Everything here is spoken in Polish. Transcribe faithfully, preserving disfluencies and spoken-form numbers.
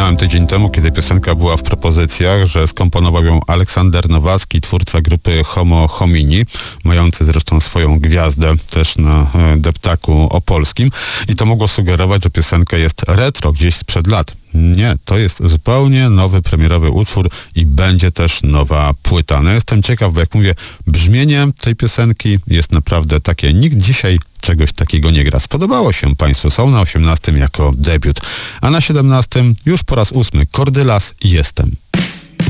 wspominałem tydzień temu, kiedy piosenka była w propozycjach, że skomponował ją Aleksander Nowacki, twórca grupy Homo Homini, mający zresztą swoją gwiazdę też na deptaku opolskim. I to mogło sugerować, że piosenka jest retro, gdzieś sprzed lat. Nie, to jest zupełnie nowy, premierowy utwór i będzie też nowa płyta. No jestem ciekaw, bo jak mówię, brzmienie tej piosenki jest naprawdę takie, nikt dzisiaj czegoś takiego nie gra. Spodobało się Państwu, są na osiemnastym jako debiut, a na siedemnastym już po raz ósmy Kordylas i Jestem.